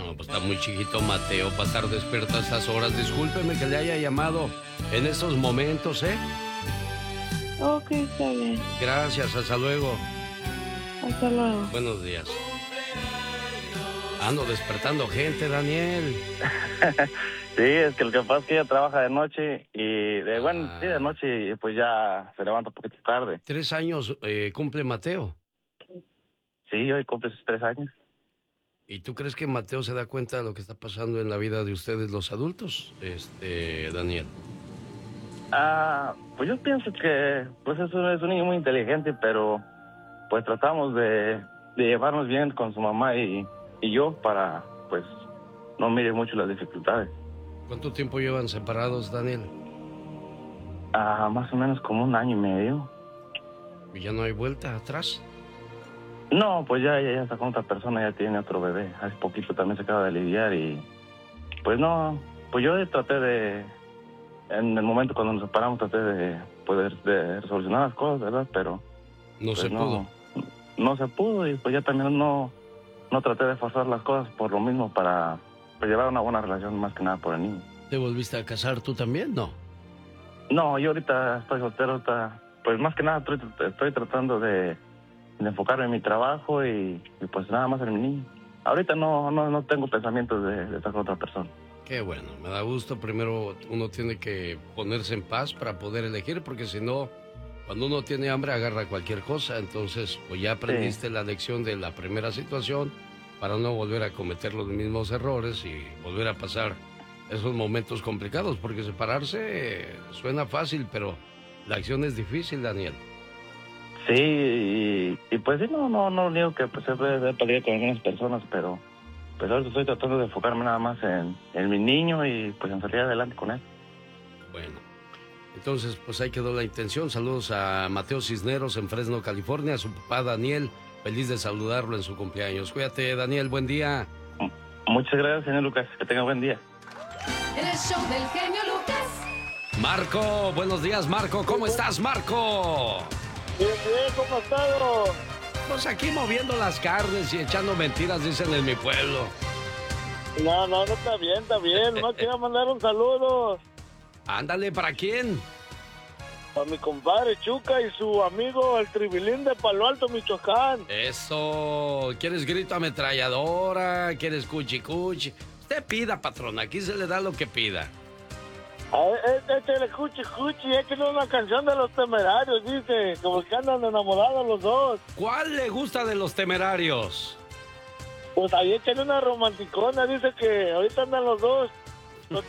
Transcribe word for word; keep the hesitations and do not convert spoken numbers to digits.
No, pues está muy chiquito Mateo para estar despierto a estas horas. Discúlpeme que le haya llamado en estos momentos, ¿eh? Ok, está bien. Gracias, hasta luego. Hasta luego. Buenos días. Ando despertando gente, Daniel. Sí, es que lo que pasa es que ella trabaja de noche y de, bueno, Ah. sí, de noche y pues ya se levanta un poquito tarde. Tres años eh, cumple Mateo. Sí, hoy cumple sus tres años. ¿Y tú crees que Mateo se da cuenta de lo que está pasando en la vida de ustedes los adultos, este, Daniel? Ah, pues yo pienso que pues es un, es un niño muy inteligente, pero pues tratamos de, de llevarnos bien con su mamá y, y yo para pues no mire mucho las dificultades. ¿Cuánto tiempo llevan separados, Daniel? Ah, más o menos como un año y medio. ¿Y ya no hay vuelta atrás? No, pues ya, ya, ya está con otra persona, ya tiene otro bebé. Hace poquito también se acaba de lidiar y pues no, pues yo traté de, en el momento cuando nos separamos traté de poder de resolucionar las cosas, ¿verdad? Pero No pues se no, pudo. no se pudo y pues ya también no, no traté de forzar las cosas por lo mismo para pues, llevar una buena relación más que nada por el niño. ¿Te volviste a casar tú también? No. No, yo ahorita estoy soltero, ahorita, pues más que nada estoy, estoy tratando de, de enfocarme en mi trabajo y, y pues nada más en mi niño. Ahorita no, no, no tengo pensamientos de, de estar con otra persona. Qué bueno, me da gusto. Primero uno tiene que ponerse en paz para poder elegir, porque si no, cuando uno tiene hambre agarra cualquier cosa. Entonces, pues ya aprendiste sí. la lección de la primera situación para no volver a cometer los mismos errores y volver a pasar esos momentos complicados, porque separarse suena fácil, pero la acción es difícil, Daniel. Sí, y, y pues sí, no, no, no digo que pues se puede pelear con algunas personas, pero pues ahora estoy tratando de enfocarme nada más en, en mi niño y pues en salir adelante con él. Bueno, entonces pues ahí quedó la intención. Saludos a Mateo Cisneros en Fresno, California, a su papá Daniel, feliz de saludarlo en su cumpleaños. Cuídate, Daniel, buen día. Muchas gracias, señor Lucas, que tenga buen día. En el show del genio Lucas. Marco, buenos días, Marco, ¿cómo estás, Marco? Bien, bien, ¿cómo has estado? Pues aquí moviendo las carnes y echando mentiras, dicen en mi pueblo. No, no, no está bien, está bien. Nomás quería mandar un saludo. Ándale, ¿para quién? A mi compadre Chuca y su amigo el Tribilín de Palo Alto, Michoacán. Eso, ¿quieres grito ametralladora? ¿Quieres cuchi cuchi? Usted pida, patrón, aquí se le da lo que pida. A ver, échale cuchi cuchi, échale una canción de Los Temerarios, dice, como que andan enamorados los dos. ¿Cuál le gusta de Los Temerarios? Pues ahí échale una romanticona, dice que ahorita andan los dos